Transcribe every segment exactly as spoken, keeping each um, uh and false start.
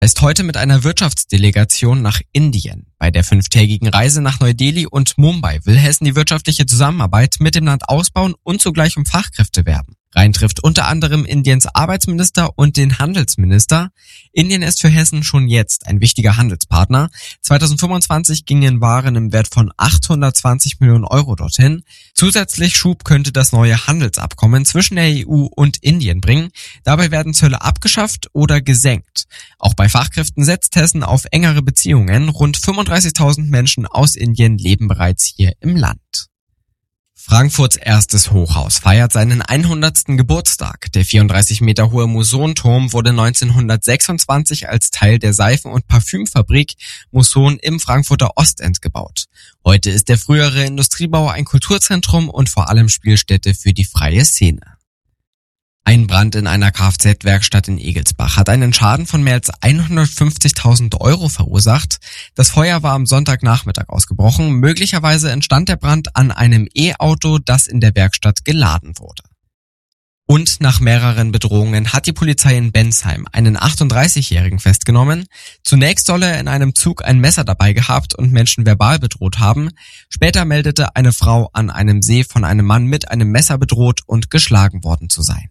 ist heute mit einer Wirtschaftsdelegation nach Indien. Bei der fünftägigen Reise nach Neu-Delhi und Mumbai will Hessen die wirtschaftliche Zusammenarbeit mit dem Land ausbauen und zugleich um Fachkräfte werben. Rhein trifft unter anderem Indiens Arbeitsminister und den Handelsminister. Indien ist für Hessen schon jetzt ein wichtiger Handelspartner. zweitausendfünfundzwanzig gingen Waren im Wert von achthundertzwanzig Millionen Euro dorthin. Zusätzlich Schub könnte das neue Handelsabkommen zwischen der E U und Indien bringen. Dabei werden Zölle abgeschafft oder gesenkt. Auch bei Fachkräften setzt Hessen auf engere Beziehungen. Rund fünfunddreißigtausend Menschen aus Indien leben bereits hier im Land. Frankfurts erstes Hochhaus feiert seinen hundertsten Geburtstag. Der vierunddreißig Meter hohe Mousson-Turm wurde neunzehnhundertsechsundzwanzig als Teil der Seifen- und Parfümfabrik Mousson im Frankfurter Ostend gebaut. Heute ist der frühere Industriebau ein Kulturzentrum und vor allem Spielstätte für die freie Szene. Ein Brand in einer Kfz-Werkstatt in Egelsbach hat einen Schaden von mehr als hundertfünfzigtausend Euro verursacht. Das Feuer war am Sonntagnachmittag ausgebrochen. Möglicherweise entstand der Brand an einem E-Auto, das in der Werkstatt geladen wurde. Und nach mehreren Bedrohungen hat die Polizei in Bensheim einen achtunddreißigjährigen festgenommen. Zunächst soll er in einem Zug ein Messer dabei gehabt und Menschen verbal bedroht haben. Später meldete eine Frau an einem See von einem Mann mit einem Messer bedroht und geschlagen worden zu sein.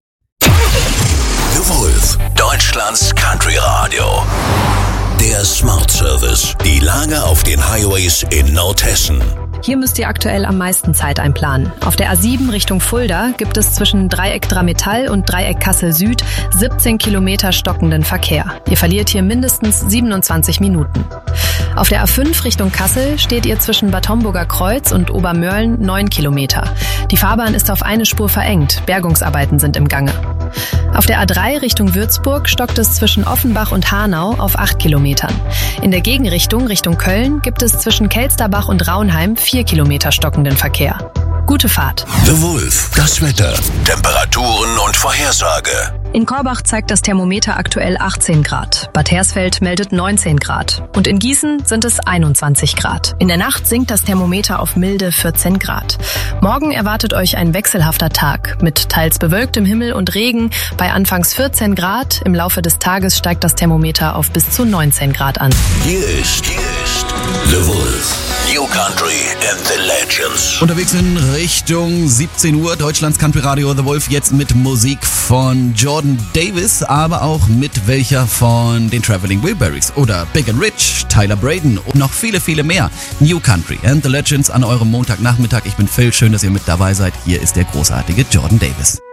The Wolf, Deutschlands Country Radio. Der Smart Service. Die Lage auf den Highways in Nordhessen. Hier müsst ihr aktuell am meisten Zeit einplanen. Auf der A sieben Richtung Fulda gibt es zwischen Dreieck Drametall und Dreieck Kassel Süd siebzehn Kilometer stockenden Verkehr. Ihr verliert hier mindestens siebenundzwanzig Minuten. Auf der A fünf Richtung Kassel steht ihr zwischen Bad Homburger Kreuz und Obermörlen neun Kilometer. Die Fahrbahn ist auf eine Spur verengt. Bergungsarbeiten sind im Gange. Auf der A drei Richtung Würzburg stockt es zwischen Offenbach und Hanau auf acht Kilometern. In der Gegenrichtung Richtung Köln gibt es zwischen Kelsterbach und Raunheim vier Kilometer stockenden Verkehr. Gute Fahrt. The Wolf, das Wetter, Temperaturen und Vorhersage. In Korbach zeigt das Thermometer aktuell achtzehn Grad. Bad Hersfeld meldet neunzehn Grad. Und in Gießen sind es einundzwanzig Grad. In der Nacht sinkt das Thermometer auf milde vierzehn Grad. Morgen erwartet euch ein wechselhafter Tag mit teils bewölktem Himmel und Regen bei anfangs vierzehn Grad. Im Laufe des Tages steigt das Thermometer auf bis zu neunzehn Grad an. Hier ist, hier ist The Wolf. New Country and the Legends. Unterwegs in Richtung siebzehn Uhr, Deutschlands Country Radio The Wolf, jetzt mit Musik von Jordan Davis, aber auch mit welcher von den Traveling Wilburys oder Big and Rich, Tyler Braden und noch viele, viele mehr. New Country and the Legends an eurem Montagnachmittag. Ich bin Phil, schön, dass ihr mit dabei seid. Hier ist der großartige Jordan Davis.